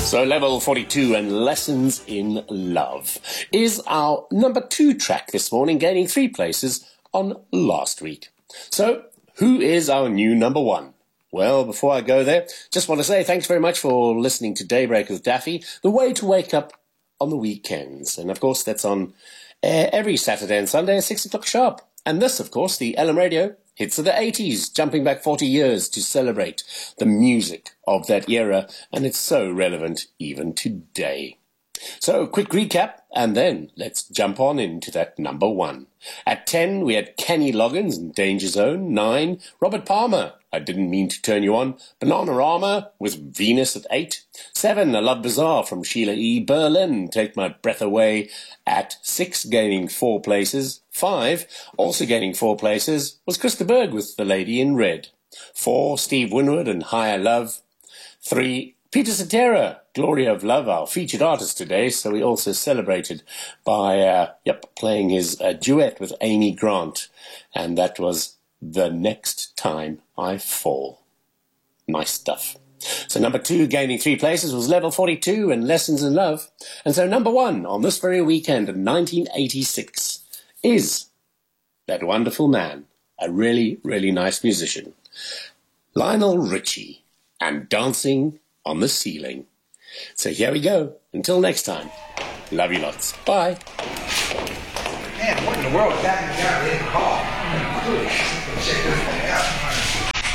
So Level 42 and Lessons in Love is our number 2 track this morning, gaining 3 places on last week. So who is our new number 1? Well, before I go there, just want to say thanks very much for listening to Daybreak with Daffy, the way to wake up on the weekends. And of course, that's on every Saturday and Sunday at 6 o'clock sharp. And this, of course, the LM Radio hits of the 80s, jumping back 40 years to celebrate the music of that era, and it's so relevant even today. So, quick recap, and then let's jump on into that number 1. At 10, we had Kenny Loggins and Danger Zone. 9, Robert Palmer, I Didn't Mean to Turn You On. Bananarama with Venus at 8. 7, A Love Bizarre from Sheila E. Berlin, Take My Breath Away at 6, gaining 4 places. 5, also gaining 4 places, was Krista Berg with The Lady in Red. 4, Steve Winwood and Higher Love. 3, Peter Cetera, Glory of Love, our featured artist today, so we also celebrated by playing his duet with Amy Grant, and that was The Next Time I Fall. Nice stuff. So number 2, gaining 3 places, was Level 42 and Lessons in Love, and so number 1 on this very weekend of 1986 is that wonderful man, a really, really nice musician, Lionel Richie, and Dancing on the Ceiling. So here we go. Until next time. Love you lots. Bye. Man, what in the world is happening down in the car? Check this